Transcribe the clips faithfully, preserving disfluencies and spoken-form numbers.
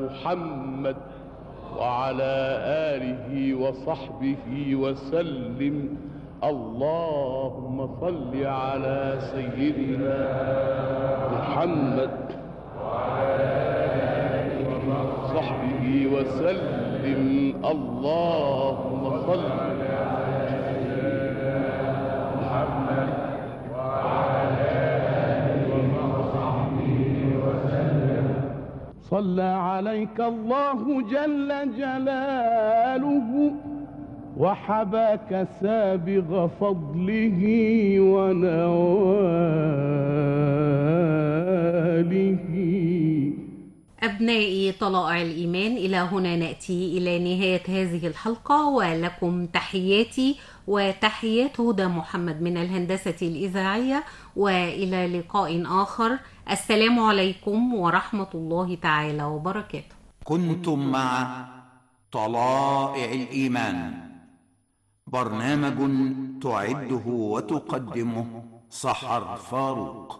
محمد وعلى آله وصحبه وسلم. اللهم صل على سيدنا محمد وعلى آله وصحبه وسلم. اللهم صل على سيدنا محمد وعلى آله وصحبه وسلم. صلى عليك الله جل جلاله وحباك سابغ فضله ونواله. أبنائي طلائع الإيمان، إلى هنا نأتي إلى نهاية هذه الحلقة، ولكم تحياتي وتحيات هدى محمد من الهندسة الإذاعية، وإلى لقاء آخر. السلام عليكم ورحمة الله تعالى وبركاته. كنتم مع طلائع الإيمان، برنامج تعده وتقدمه سحر فاروق.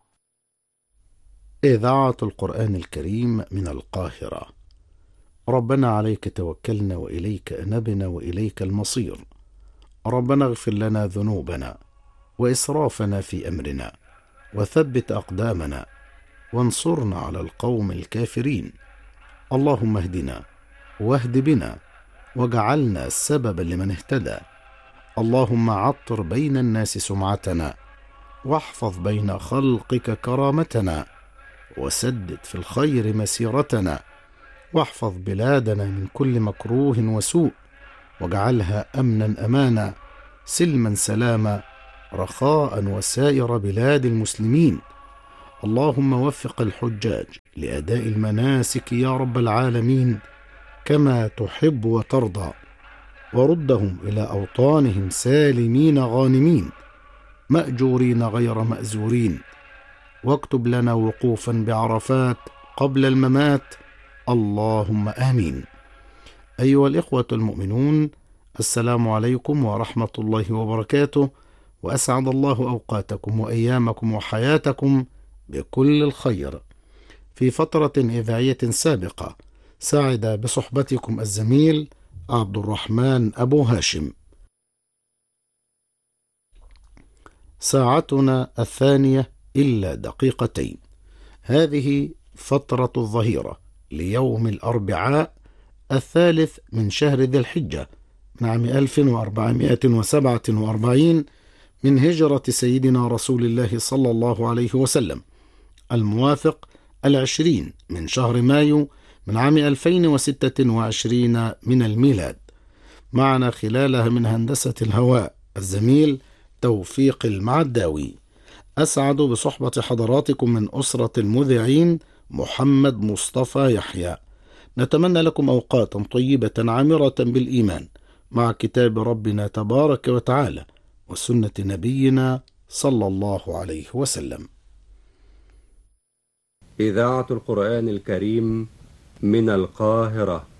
إذاعة القرآن الكريم من القاهرة. ربنا عليك توكلنا وإليك أنبنا وإليك المصير. ربنا اغفر لنا ذنوبنا وإسرافنا في أمرنا وثبت أقدامنا وانصرنا على القوم الكافرين. اللهم اهدنا واهد بنا واجعلنا سببا لمن اهتدى. اللهم عطر بين الناس سمعتنا واحفظ بين خلقك كرامتنا وسدد في الخير مسيرتنا، واحفظ بلادنا من كل مكروه وسوء، واجعلها أمنا أمانا، سلما سلاما، رخاء وسائر بلاد المسلمين. اللهم وفق الحجاج لأداء المناسك يا رب العالمين كما تحب وترضى، وردهم إلى أوطانهم سالمين غانمين مأجورين غير مأزورين، واكتب لنا وقوفا بعرفات قبل الممات. اللهم آمين. أيها الإخوة المؤمنون، السلام عليكم ورحمة الله وبركاته، وأسعد الله أوقاتكم وأيامكم وحياتكم بكل الخير. في فترة إذاعية سابقة سعد بصحبتكم الزميل عبد الرحمن أبو هاشم. ساعتنا الثانية إلا دقيقتين. هذه فترة الظهيرة ليوم الأربعاء الثالث من شهر ذي الحجة من عام ألف وأربعمائة وسبعة وأربعين من هجرة سيدنا رسول الله صلى الله عليه وسلم، الموافق العشرين من شهر مايو من عام ألفين وستة وعشرين من الميلاد. معنا خلالها من هندسة الهواء الزميل توفيق المعداوي. أسعد بصحبة حضراتكم من أسرة المذيعين محمد مصطفى يحيى. نتمنى لكم أوقاتا طيبة عامرة بالإيمان مع كتاب ربنا تبارك وتعالى وسنة نبينا صلى الله عليه وسلم. إذاعة القرآن الكريم من القاهرة.